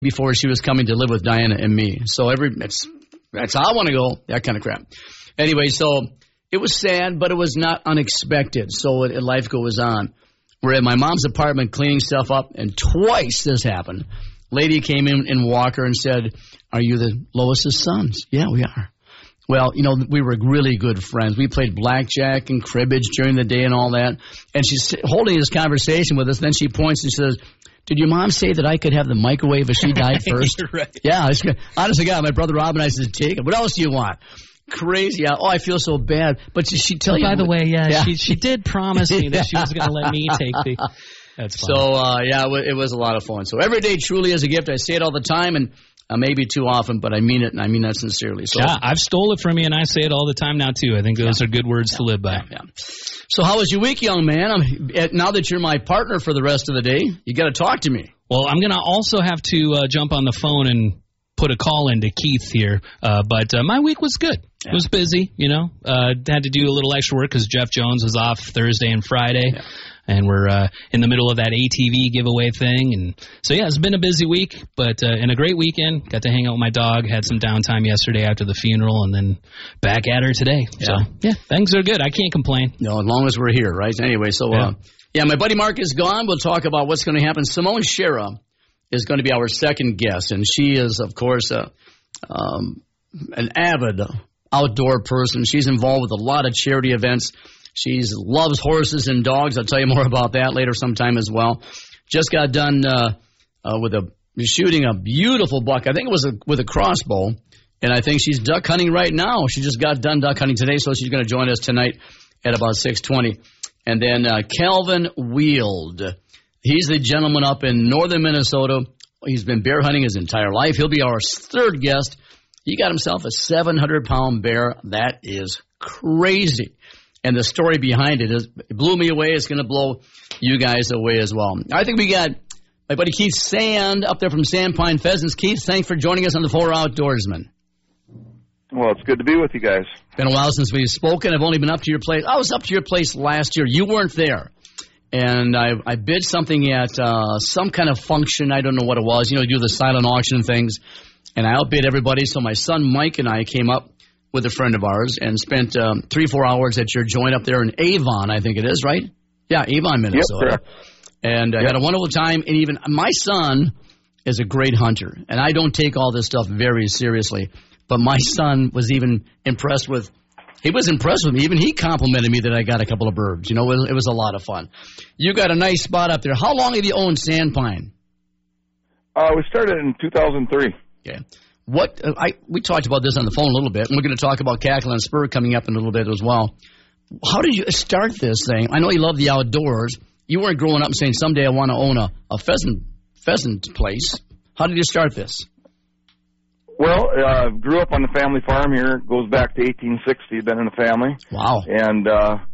before she was coming to live with Diana and me. So that's how I want to go, that kind of crap. Anyway, so it was sad, but it was not unexpected. So life goes on. We're at my mom's apartment cleaning stuff up, and twice this happened. Lady came in Walker and said, "Are you the Lois's sons?" "Yeah, we are." Well, we were really good friends. We played blackjack and cribbage during the day and all that. And she's holding this conversation with us. Then she points and says, "Did your mom say that I could have the microwave if she died first?" Right. Yeah. Honestly, God, my brother Rob and I said, "Take it. What else do you want?" Crazy. Oh, I feel so bad. But did she tell you? By the way, she did promise me that she was going to let me take the... That's fine. So, it was a lot of fun. So every day truly is a gift. I say it all the time, and maybe too often, but I mean it, and I mean that sincerely. So, yeah, I've stole it from you, and I say it all the time now, too. I think those are good words to live by. Yeah. So how was your week, young man? Now that you're my partner for the rest of the day, you got to talk to me. Well, I'm going to also have to jump on the phone and put a call into Keith here, but my week was good. It was busy, had to do a little extra work because Jeff Jones was off Thursday and Friday, and we're in the middle of that ATV giveaway thing, and so it's been a busy week, but and a great weekend. Got to hang out with my dog, had some downtime yesterday after the funeral, and then back at her today. So things are good. I can't complain. No, as long as we're here, right? Anyway, so my buddy Mark is gone. We'll talk about what's going to happen. Simone Shera is going to be our second guest, and she is, of course, an avid outdoor person. She's involved with a lot of charity events. She loves horses and dogs. I'll tell you more about that later sometime as well. Just got done shooting a beautiful buck. I think it was with a crossbow, and I think she's duck hunting right now. She just got done duck hunting today, so she's going to join us tonight at about 6:20. And then Calvin Wield. He's the gentleman up in northern Minnesota. He's been bear hunting his entire life. He'll be our third guest. He got himself a 700-pound bear. That is crazy. And the story behind it blew me away. It's going to blow you guys away as well. I think we got my buddy Keith Sand up there from Sandpine Pheasants. Keith, thanks for joining us on the 4 Outdoorsman. Well, it's good to be with you guys. It's been a while since we've spoken. I've only been up to your place. I was up to your place last year. You weren't there. And I bid something at some kind of function. I don't know what it was. You do the silent auction things. And I outbid everybody. So my son Mike and I came up with a friend of ours and spent 3-4 hours at your joint up there in Avon, I think it is, right? Yeah, Avon, Minnesota. Yep, and I had a wonderful time. And even my son is a great hunter. And I don't take all this stuff very seriously. But my son was even impressed with me. Even he complimented me that I got a couple of birds. It was a lot of fun. You got a nice spot up there. How long have you owned Sandpine? We started in 2003. Yeah. We talked about this on the phone a little bit, and we're going to talk about Cackle and Spur coming up in a little bit as well. How did you start this thing? I know you love the outdoors. You weren't growing up and saying, someday I want to own a pheasant place. How did you start this? Well, grew up on the family farm here. It goes back to 1860. Been in the family. Wow. And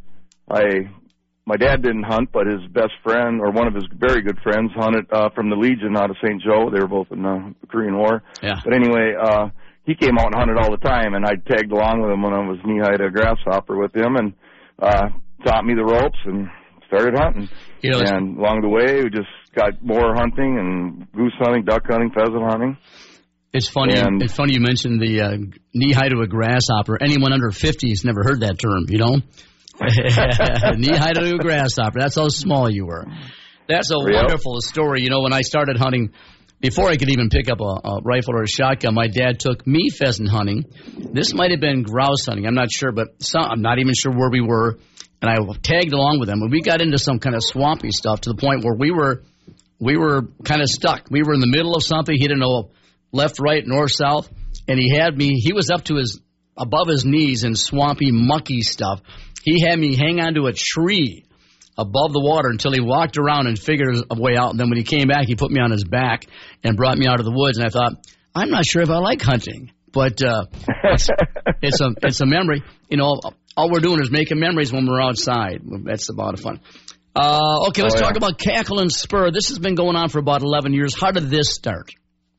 my dad didn't hunt, but his best friend, or one of his very good friends, hunted from the Legion out of St. Joe. They were both in the Korean War. Yeah. But anyway, he came out and hunted all the time, and I tagged along with him when I was knee-high to a grasshopper with him, and taught me the ropes and started hunting. And along the way, we just got more hunting and goose hunting, duck hunting, pheasant hunting. It's funny. It's funny you mentioned the knee-high to a grasshopper. Anyone under 50 has never heard that term, Knee-high to a grasshopper. That's how small you were. That's a wonderful story. When I started hunting, before I could even pick up a rifle or a shotgun, my dad took me pheasant hunting. This might have been grouse hunting. I'm not sure, but I'm not even sure where we were. And I tagged along with him. And we got into some kind of swampy stuff to the point where we were kind of stuck. We were in the middle of something. He didn't know left, right, north, south. And he was up to above his knees in swampy, mucky stuff. He had me hang onto a tree above the water until he walked around and figured a way out. And then when he came back, he put me on his back and brought me out of the woods. And I thought, I'm not sure if I like hunting, but it's a memory. All we're doing is making memories when we're outside. That's about it fun. Okay, let's talk about Cackle and Spur. This has been going on for about 11 years. How did this start?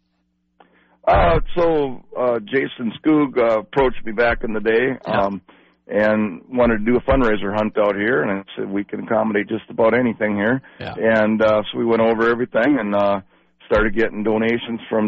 Jason Skoog approached me back in the day. And wanted to do a fundraiser hunt out here, and I said we can accommodate just about anything here. Yeah. And so we went over everything and started getting donations from